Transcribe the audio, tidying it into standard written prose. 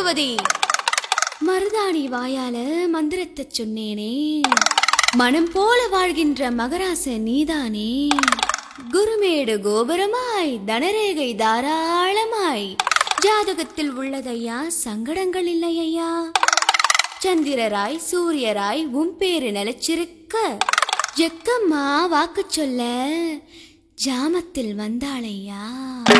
பகவதி. மருதாணி வாயால மந்திரத்தை சொன்னேனே, மனம் போல வாழ்கின்ற மகராச நீதானே. குருமேடு கோபுரமாய் தனரேகை தாராளமாய் ஜாதகத்தில் உள்ளதையா, சங்கடங்கள் இல்லையா. சந்திரராய் சூரியராய் உன் பேரு நிலைச்சிருக்க, ஜக்கம்மா வாக்கு சொல்ல ஜாமத்தில் வந்தாளையா.